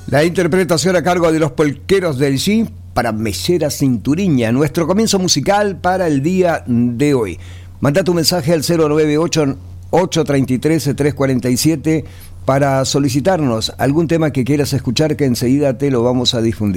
La interpretación a cargo de los Polqueros del G para Mesera Cinturiña, nuestro comienzo musical para el día de hoy. Manda tu mensaje al 098-833-347 para solicitarnos algún tema que quieras escuchar, que enseguida te lo vamos a difundir.